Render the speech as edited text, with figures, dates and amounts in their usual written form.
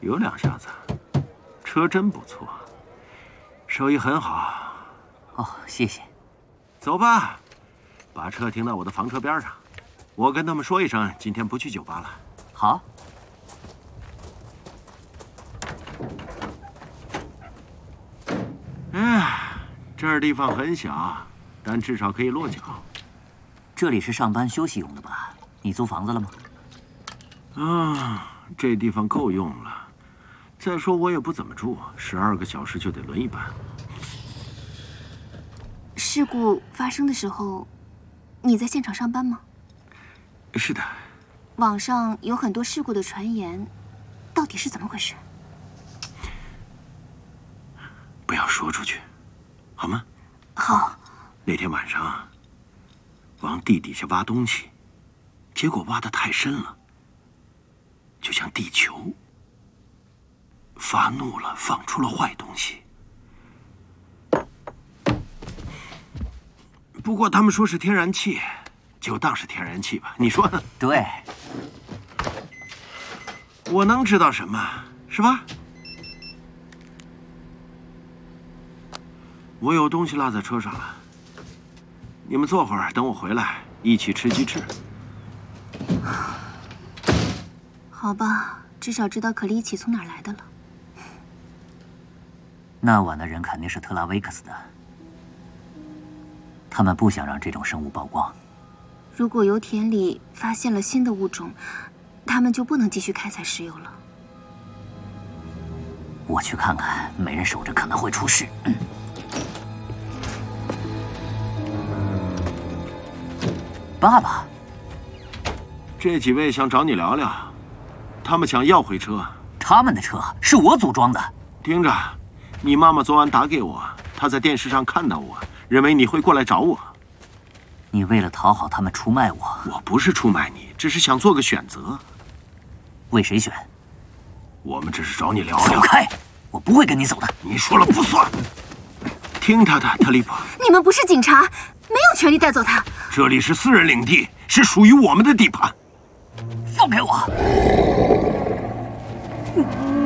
有两下子，车真不错，手艺很好。 哦，谢谢。 走吧，把车停到我的房车边上，我跟他们说一声，今天不去酒吧了。 好。 哎，这儿地方很小，但至少可以落脚。 这里是上班休息用的吧？你租房子了吗？ 啊，这地方够用了。再说我也不怎么住，12个小时就得轮一班。 事故发生的时候，你在现场上班吗？ 是的。 网上有很多事故的传言，到底是怎么回事？ 不要说出去，好吗？ 好。 那天晚上，往地底下挖东西，结果挖得太深了，就像地球。发怒了，放出了坏东西。不过他们说是天然气，就当是天然气吧。你说呢？ 对。 我能知道什么，是吧？我有东西落在车上了，你们坐会儿，等我回来一起吃鸡翅。 好吧，至少知道可利奇从哪儿来的了。 那晚的人肯定是特拉维克斯的，他们不想让这种生物曝光。 如果油田里发现了新的物种，他们就不能继续开采石油了。 我去看看，没人守着可能会出事。爸爸， 这几位想找你聊聊，他们想要回车。 他们的车是我组装的。 听着，你妈妈昨晚打给我，她在电视上看到我，认为你会过来找我。 你为了讨好他们出卖我？ 我不是出卖你，只是想做个选择。 为谁选？ 我们只是找你聊聊。 走开！我不会跟你走的。 你说了不算。听他的，特里普。 你们不是警察，没有权利带走他。 这里是私人领地，是属于我们的地盘。 放开我！